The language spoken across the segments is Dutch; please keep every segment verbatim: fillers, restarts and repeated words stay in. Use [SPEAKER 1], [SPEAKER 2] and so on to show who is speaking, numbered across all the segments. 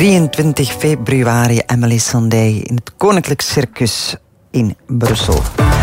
[SPEAKER 1] drieëntwintig februari, Emily Sandé in het Koninklijk Circus in Brussel.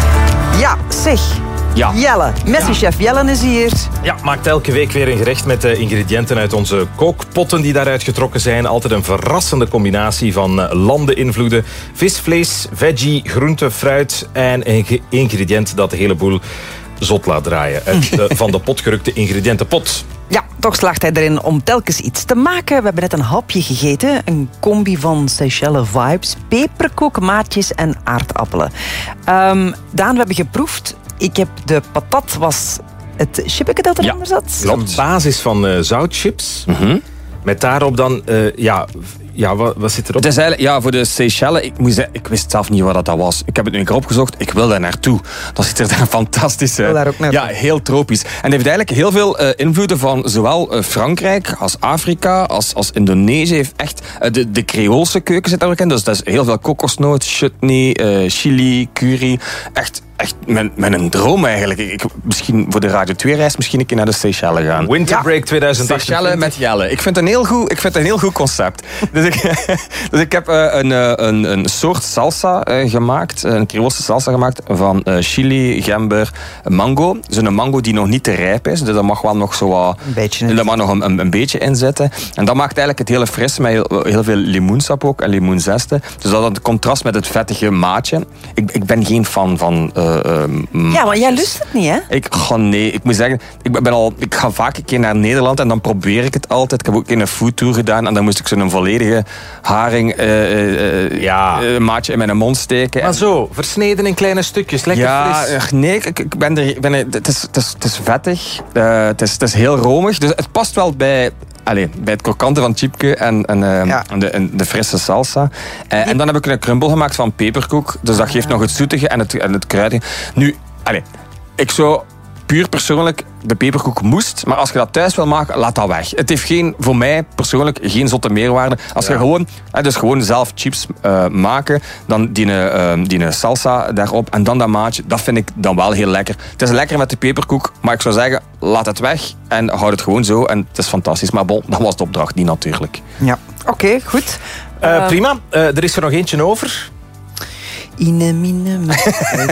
[SPEAKER 1] Ja, zeg.
[SPEAKER 2] Ja.
[SPEAKER 1] Jelle, Messi-chef Jelle is hier.
[SPEAKER 2] Ja, maakt elke week weer een gerecht met de ingrediënten uit onze kookpotten die daaruit getrokken zijn. Altijd een verrassende combinatie van landeninvloeden. Vis, vlees, veggie, groente, fruit en een ge- ingrediënt dat de hele boel zot laat draaien. Uit de, van de potgerukte ingrediëntenpot.
[SPEAKER 1] Ja, toch slaagt hij erin om telkens iets te maken. We hebben net een hapje gegeten. Een combi van Seychelles vibes, peperkoek, maatjes en aardappelen. Um, Daan, we hebben geproefd. Ik heb de patat, was het chipje dat eronder
[SPEAKER 2] Ja,
[SPEAKER 1] zat.
[SPEAKER 2] op basis van uh, zoutchips. Mm-hmm. Met daarop dan, uh, ja... Ja, wat, wat zit erop?
[SPEAKER 3] Het is eigenlijk, ja, voor de Seychelles, ik, moet zeggen, ik wist zelf niet wat dat was. Ik heb het nu een keer opgezocht, ik wil daar naartoe. Dat ziet er daar fantastisch uit.
[SPEAKER 1] Ik wil daar ook naartoe.
[SPEAKER 3] Ja, heel tropisch. En het heeft eigenlijk heel veel uh, invloeden van zowel uh, Frankrijk als Afrika, als, als Indonesië. Heeft echt, uh, de, de Creoolse keuken zit daar ook in. Dus dat is heel veel kokosnoot, chutney, uh, chili, curry. Echt... Echt met, met een droom eigenlijk. Ik, misschien voor de Radio twee reis misschien een keer naar de Seychelles gaan.
[SPEAKER 2] Winterbreak ja. twintig achtentwintig.
[SPEAKER 3] Seychelles met Jelle. Ik vind het een heel goed, ik vind het een heel goed concept. dus, ik, dus ik heb uh, een, een, een soort salsa uh, gemaakt. Een Creoolse salsa gemaakt van uh, chili, gember, mango. Dus een mango die nog niet te rijp is. Dus dat mag wel nog zo wat...
[SPEAKER 1] Een beetje.
[SPEAKER 3] Dat mag nog een, een, een beetje inzetten. En dat maakt eigenlijk het hele fris met heel, heel veel limoensap ook en limoenzesten. Dus dat het contrast met het vettige maatje. Ik, ik ben geen fan van... Uh, Uh,
[SPEAKER 1] ja, maar jij lust het niet, hè?
[SPEAKER 3] Ik, oh nee, ik moet zeggen, ik, ben al, ik ga vaak een keer naar Nederland en dan probeer ik het altijd. Ik heb ook een foodtour gedaan en dan moest ik zo'n volledige haring uh, uh, ja. uh, maatje in mijn mond steken.
[SPEAKER 2] Maar zo, versneden in kleine stukjes, lekker
[SPEAKER 3] ja,
[SPEAKER 2] fris.
[SPEAKER 3] Ja, nee, ik, ik ben er... Ben er het, is, het, is, het is vettig, uh, het, is, het is heel romig, dus het past wel bij... Allee, bij het krokante van chipke en, en, uh, ja. en, de, en de frisse salsa. Uh, en dan heb ik een crumble gemaakt van peperkoek. Dus dat geeft nog het zoetige en het, en het kruidige. Nu, allee, ik zou puur persoonlijk de peperkoek moest. Maar als je dat thuis wil maken, laat dat weg. Het heeft geen, voor mij persoonlijk geen zotte meerwaarde. Als ja. je gewoon, dus gewoon zelf chips uh, maken, dan die, uh, die salsa daarop en dan dat maatje, dat vind ik dan wel heel lekker. Het is lekker met de peperkoek, maar ik zou zeggen, laat het weg en houd het gewoon zo. En het is fantastisch. Maar bon, dat was de opdracht niet natuurlijk.
[SPEAKER 1] Ja, oké, okay, goed.
[SPEAKER 2] Uh, uh, prima. Uh, er is er nog eentje over.
[SPEAKER 1] Ine mine